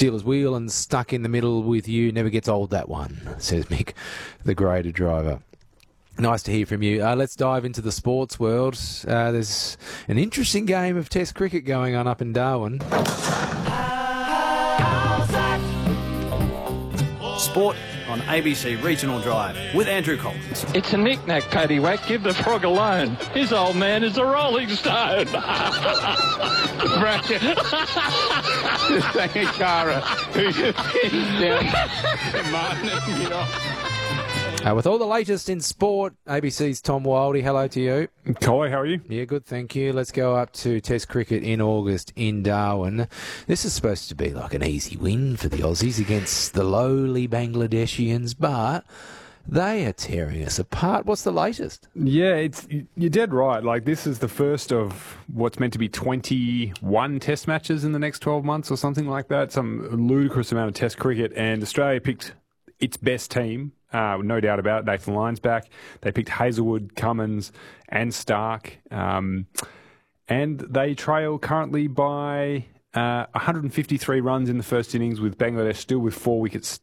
Steelers wheel and stuck in the middle with you. Never gets old, that one, says Mick, the grader driver. Nice to hear from you. Let's dive into the sports world. There's an interesting game of Test cricket going on up in Darwin. Sport on ABC Regional Drive with Andrew Collins. It's a knick-knack, paddywhack. Give the frog a loan. His old man is a rolling stone. Bracket. Just like a Cara who just pins down Martin and get off. With all the latest in sport, ABC's Tom Wildey, hello to you. Collie, how are you? Yeah, good, thank you. Let's go up to Test cricket in August in Darwin. This is supposed to be like an easy win for the Aussies against the lowly Bangladeshians, but they are tearing us apart. What's the latest? Yeah, you're dead right. Like, this is the first of what's meant to be 21 Test matches in the next 12 months or something like that. Some ludicrous amount of Test cricket, and Australia picked its best team. No doubt about it. Nathan Lyon's back. They picked Hazelwood, Cummins and Stark. And they trail currently by 153 runs in the first innings, with Bangladesh still with 4 wickets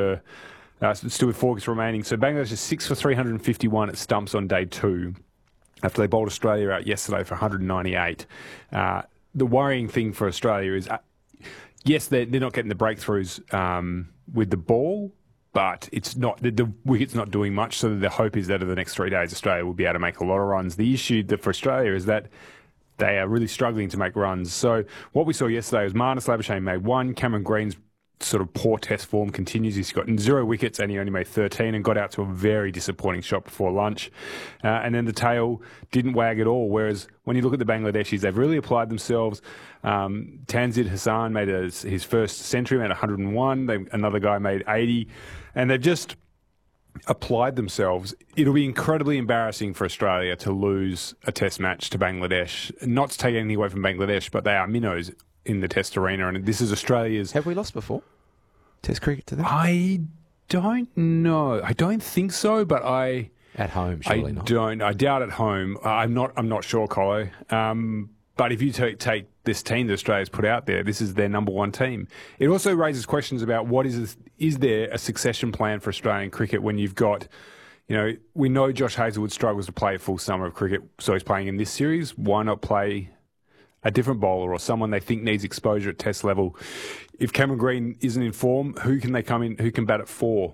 remaining. So Bangladesh is 6 for 351 at stumps on day 2 after they bowled Australia out yesterday for 198. The worrying thing for Australia is, yes, they're not getting the breakthroughs with the ball, but it's not, the wicket's not doing much, so the hope is that over the next 3 days, Australia will be able to make a lot of runs. The issue for Australia is that they are really struggling to make runs. So what we saw yesterday was Marnus Labuschagne made 1, Cameron Green's sort of poor Test form continues. He's got 0 wickets and he only made 13 and got out to a very disappointing shot before lunch. And then the tail didn't wag at all, whereas when you look at the Bangladeshis, they've really applied themselves. Tanzid Hassan made his first century, made 101. Another guy made 80. And they've just applied themselves. It'll be incredibly embarrassing for Australia to lose a Test match to Bangladesh. Not to take anything away from Bangladesh, but they are minnows in the Test arena, and this is Australia's... Have we lost before? Test cricket to them? I don't know. I don't think so, but At home, surely not. I doubt at home. I'm not sure, Colo. But if you take this team that Australia's put out there, this is their number 1 team. It also raises questions about is there a succession plan for Australian cricket when you've got, we know Josh Hazlewood struggles to play a full summer of cricket, so he's playing in this series. Why not play a different bowler or someone they think needs exposure at Test level? If Cameron Green isn't in form, who can they come in? Who can bat at 4?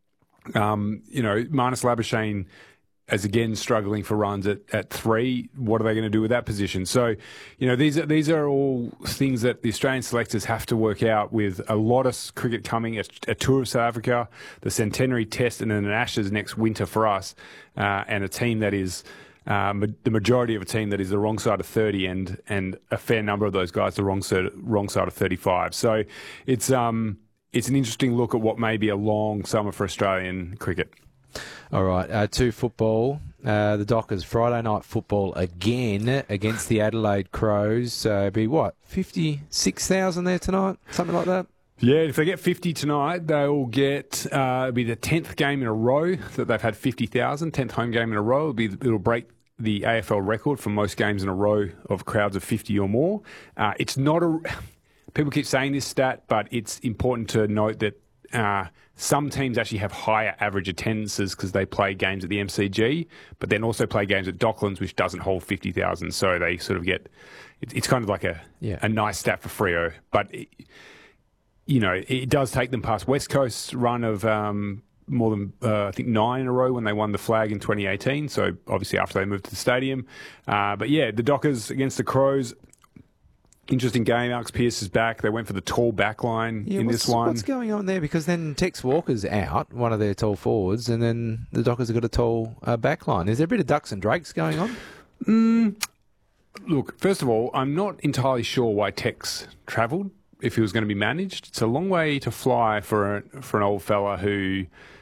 Marnus Labuschagne is again struggling for runs at 3. What are they going to do with that position? So, these are all things that the Australian selectors have to work out, with a lot of cricket coming, a tour of South Africa, the Centenary Test, and then an Ashes next winter for us, and a team that is the majority of a team that is the wrong side of 30, and a fair number of those guys the wrong side of 35. So it's an interesting look at what may be a long summer for Australian cricket. All right, to football. The Dockers, Friday night football again against the Adelaide Crows. Be what, 56,000 there tonight? Something like that? Yeah, if they get 50 tonight, they'll get it'll be the 10th game in a row that they've had 50,000, 10th home game in a row. It'll break the AFL record for most games in a row of crowds of 50 or more. It's not people keep saying this stat, but it's important to note that some teams actually have higher average attendances because they play games at the MCG, but then also play games at Docklands, which doesn't hold 50,000. So they sort of get, it's kind of like a nice stat for Freo. But it does take them past West Coast's run of more than, I think, 9 in a row when they won the flag in 2018. So obviously after they moved to the stadium. But yeah, the Dockers against the Crows. Interesting game. Alex Pearce is back. They went for the tall back line in this one. What's going on there? Because then Tex Walker's out, one of their tall forwards, and then the Dockers have got a tall back line. Is there a bit of ducks and drakes going on? Look, first of all, I'm not entirely sure why Tex travelled if he was going to be managed. It's a long way to fly for an old fella who